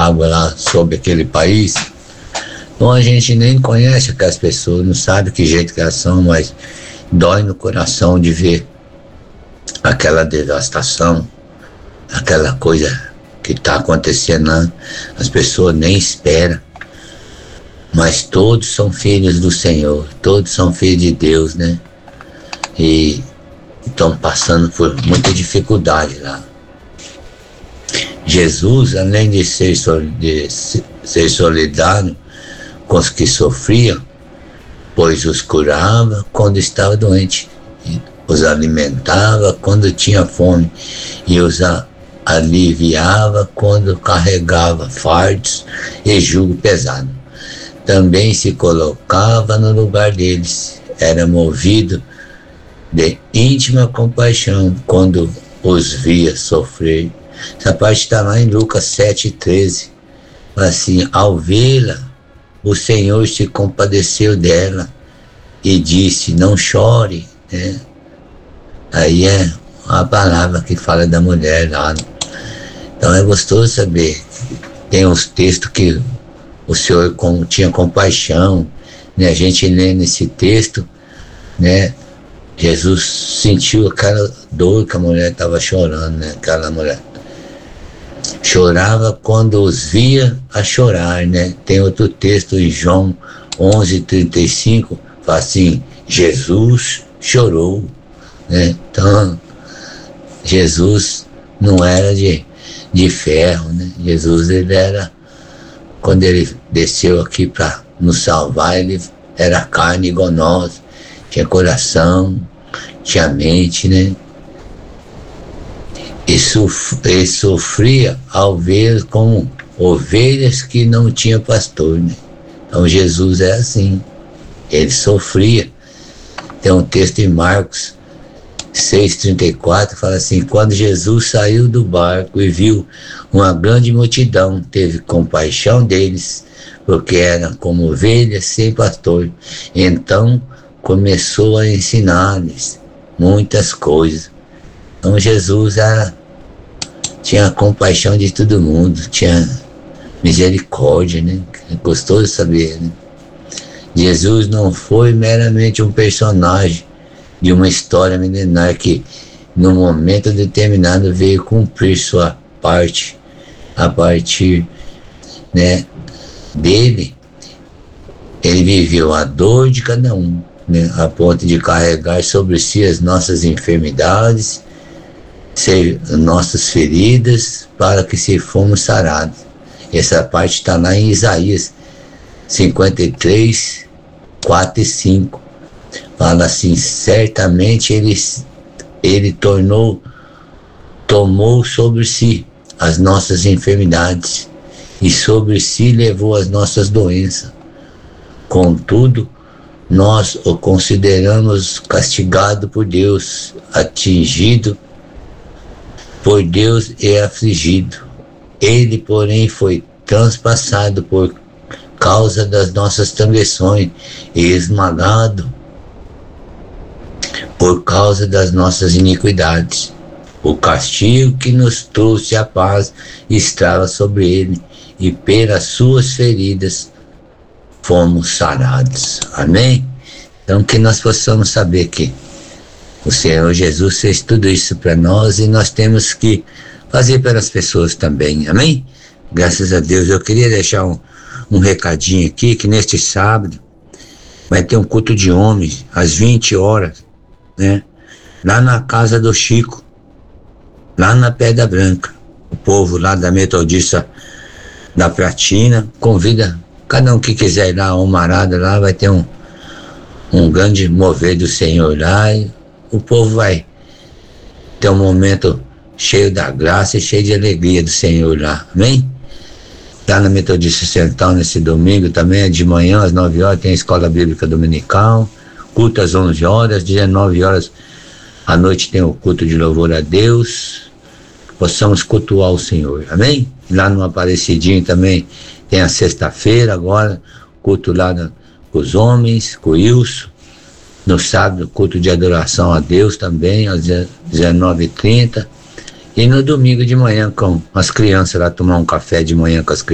água lá sobre aquele país. Então a gente nem conhece aquelas pessoas, não sabe que jeito que elas são, mas dói no coração de ver aquela devastação, aquela coisa que está acontecendo lá. As pessoas nem esperam, mas todos são filhos do Senhor, todos são filhos de Deus, né? E estão passando por muita dificuldade lá. Jesus, além de ser solidário com os que sofriam, pois os curava quando estava doente, os alimentava quando tinha fome e os aliviava quando carregava fardos e jugo pesado. Também se colocava no lugar deles, era movido de íntima compaixão quando os via sofrer. Essa parte está lá em Lucas 7,13. Assim, ao vê-la, o Senhor se compadeceu dela e disse, não chore, né? Aí é a palavra que fala da mulher lá. Então é gostoso saber. Tem uns textos que o Senhor tinha compaixão, né? A gente lê nesse texto, né? Jesus sentiu aquela dor que a mulher estava chorando, né? Aquela mulher chorava quando os via a chorar, né? Tem outro texto em João 11:35, fala assim, Jesus chorou, né? Então, Jesus não era de ferro, né? Jesus, ele era, quando ele desceu aqui para nos salvar, ele era carne igual nós, tinha coração, tinha mente, né? E sofria ao ver como ovelhas que não tinham pastor, né? Então Jesus é assim, ele sofria. Tem um texto em Marcos 6,34, fala assim, quando Jesus saiu do barco e viu uma grande multidão, teve compaixão deles, porque eram como ovelhas sem pastor. Então começou a ensinar-lhes muitas coisas. Então Jesus tinha compaixão de todo mundo, tinha misericórdia, né? É gostoso saber, né? Jesus não foi meramente um personagem de uma história milenar que, num momento determinado, veio cumprir sua parte. A partir, né, dele, ele viveu a dor de cada um, né, a ponto de carregar sobre si as nossas enfermidades, ser nossas feridas, para que se fomos sarados. Essa parte está lá em Isaías 53, 4 e 5. Fala assim, certamente ele tomou sobre si as nossas enfermidades e sobre si levou as nossas doenças. Contudo, nós o consideramos castigado por Deus, atingido por Deus e afligido. Ele, porém, foi transpassado por causa das nossas transgressões e esmagado por causa das nossas iniquidades. O castigo que nos trouxe a paz estava sobre ele, e pelas suas feridas fomos sarados. Amém? Então que nós possamos saber que o Senhor Jesus fez tudo isso para nós e nós temos que fazer pelas pessoas também. Amém? Graças a Deus. Eu queria deixar um recadinho aqui, que neste sábado vai ter um culto de homens às 20 horas, né? Lá na casa do Chico, lá na Pedra Branca. O povo lá da Metodista da Pratina convida cada um que quiser ir lá, uma arada lá, vai ter um grande mover do Senhor lá, e o povo vai ter um momento cheio da graça e cheio de alegria do Senhor lá. Amém? Lá na Metodista Central nesse domingo também, de manhã às 9 horas, tem a Escola Bíblica Dominical, culto às 11 horas, 19 horas à noite tem o culto de louvor a Deus, possamos cultuar o Senhor, amém? Lá no Aparecidinho também tem a sexta-feira agora, culto lá com os homens, com o Wilson. No sábado, culto de adoração a Deus também, às 19h30. E no domingo de manhã com as crianças lá, tomar um café de manhã com as crianças.